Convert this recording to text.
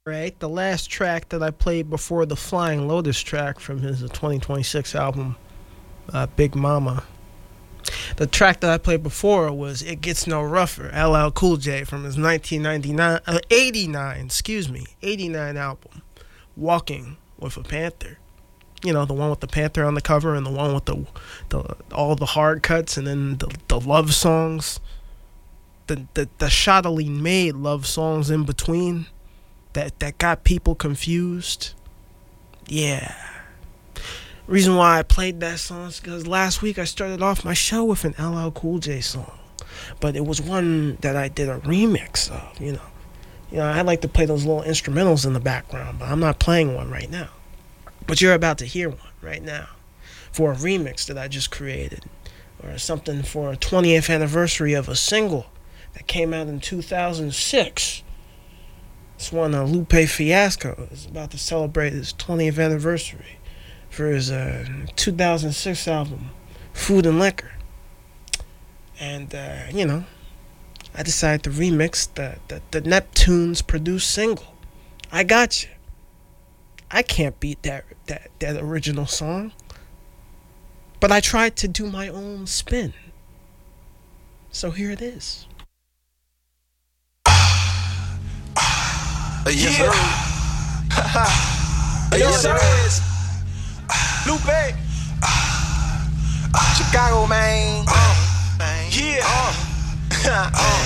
Right, the last track that I played before the Flying Lotus track from his 2026 album, Big Mama. The track that I played before was "It Gets No Rougher," LL Cool J from his 1999, 89, excuse me, 89 album, "Walking with a Panther." You know, the one with the panther on the cover and the one with the all the hard cuts and then the love songs, the shoddily made love songs in between that got people confused. Yeah. Reason why I played that song is because last week I started off my show with an LL Cool J song, but it was one that I did a remix of. I like to play those little instrumentals in the background, but I'm not playing one right now. But you're about to hear one right now for a remix that I just created, or something for a 20th anniversary of a single that came out in 2006. It's one Lupe Fiasco is about to celebrate his 20th anniversary for his 2006 album, Food and Liquor. And, I decided to remix the Neptunes produced single, I Got You. I can't beat that original song. But I tried to do my own spin. So here it is. Yes, sir. Yes, sir. Lupe. Chicago, man. Yeah.